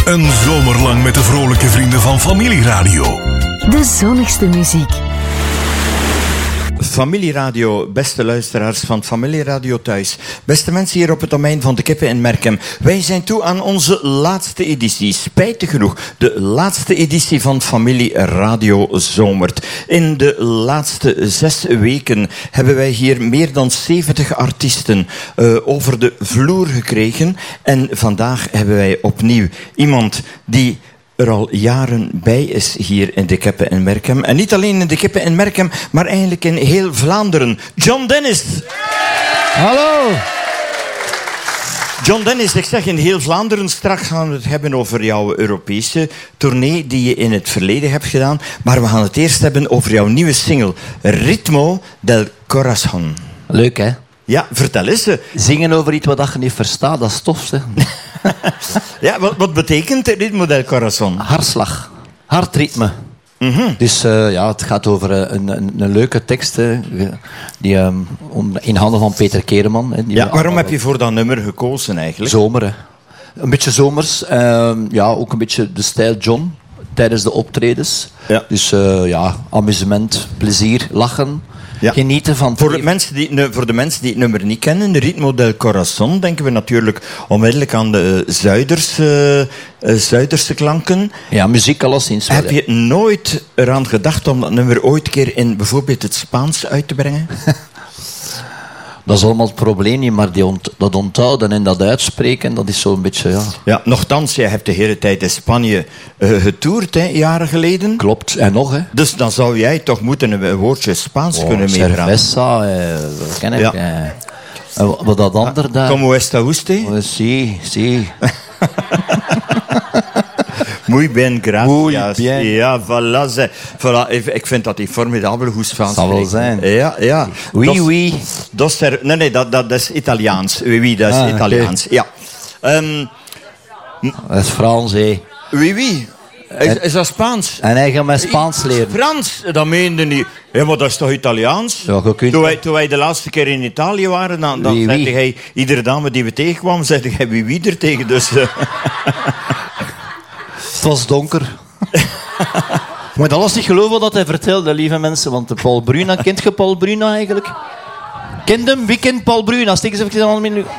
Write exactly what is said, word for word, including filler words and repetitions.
Een zomer lang met de vrolijke vrienden van Familieradio. De zonnigste muziek. Familieradio, beste luisteraars van Familieradio thuis. Beste mensen hier op het domein van de Kippen in Merkem. Wij zijn toe aan onze laatste editie. Spijtig genoeg, de laatste editie van Familieradio Zomert. In de laatste zes weken hebben wij hier meer dan zeventig artiesten uh, over de vloer gekregen. En vandaag hebben wij opnieuw iemand die er al jaren bij is hier in de Kippen in Merkem. En niet alleen in de Kippen in Merkem, maar eigenlijk in heel Vlaanderen. John Dennis. Hallo. John Dennis, ik zeg in heel Vlaanderen. Straks gaan we het hebben over jouw Europese tournee die je in het verleden hebt gedaan. Maar we gaan het eerst hebben over jouw nieuwe single, Ritmo del Corazón. Leuk, hè? Ja, vertel eens. Zingen over iets wat je niet verstaat, dat is tof, zeg. Ja, wat, wat betekent Ritmo del Corazón? Hartslag. Hartritme. Mm-hmm. Dus uh, ja, het gaat over een, een, een leuke tekst hè, die, um, in handen van Peter Kereman. Hè, die ja, waarom heb je voor dat nummer gekozen eigenlijk? Zomer, hè. Een beetje zomers. Uh, ja, ook een beetje de stijl John tijdens de optredens. Ja. Dus uh, ja, amusement, plezier, lachen. Ja. Genieten van... Voor de, mensen die, voor de mensen die het nummer niet kennen, de Ritmo del Corazón, denken we natuurlijk onmiddellijk aan de uh, Zuiderse, uh, Zuiderse klanken. Ja, muziek alleszins wel. Heb je nooit eraan gedacht om dat nummer ooit een keer in bijvoorbeeld het Spaans uit te brengen? Dat is allemaal het probleem niet, maar die ont, dat onthouden en dat uitspreken, dat is zo'n beetje, ja... Ja, nochtans, jij hebt de hele tijd in Spanje uh, getoerd, hè, jaren geleden. Klopt, en nog, hè. Dus dan zou jij toch moeten een woordje Spaans oh, kunnen meepraten. Cerveza, eh, wat ken ik, ja. eh. Wat dat ander daar... Como está usted? Oh, sí, sí. Muy bien, gracias. Muy bien. Ja, voilà, ze, voilà. Ik vind dat hij formidabel goed Spaans spreekt. Dat zal wel zijn. Ja, ja. Oui, dat, oui. Dat is er, nee, nee, dat, dat, dat is Italiaans. Oui, oui, dat is ah, Italiaans. Okay. Ja. Um, dat is Frans, hé. Oui, oui. Is, is dat Spaans? En hij gaat mij Spaans leren. Frans? Dat meende niet. Ja, maar dat is toch Italiaans? Ja, kunt... toen, wij, toen wij de laatste keer in Italië waren, dan, dan oui, zei oui. hij... Iedere dame die we tegenkwamen, zei hij wie wie er tegen. Dus... Uh... Het was donker. Je moet alles niet geloven wat hij vertelde, lieve mensen. Want de Paul Bruna, kent je Paul Bruna eigenlijk? Kent hem? Wie kent Paul Bruna? Steek eens even aan